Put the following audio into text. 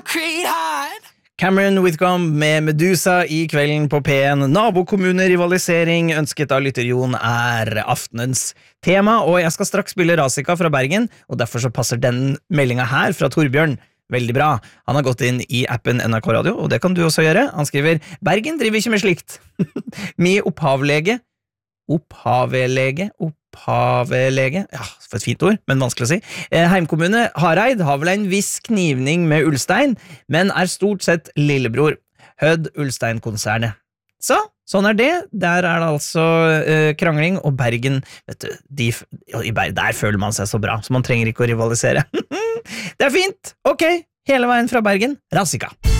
Cameron Whitcomb med Medusa I kvelden på P1. Nabokommunerivalisering ønsket av lytter Jon aftenens tema, og jeg skal straks spille Rasika fra Bergen, og derfor så passer den meldinga her fra Torbjørn veldig bra. Han har gått inn I appen NRK Radio, og det kan du også gjøre. Han skriver, Bergen driver ikke med slikt. Mi opphavlege, ja, for et fint ord, men vanskelig å si. Heimkommune Hareid har vel en viss knivning med Ulstein, men stort sett lillebror. Hødd Ulstein-konsernet. Sånn det. Der det altså krangling, og Bergen, vet du, der føler man seg så bra, så man trenger ikke å rivalisere. Det fint! Ok, hele veien fra Bergen, Rasika.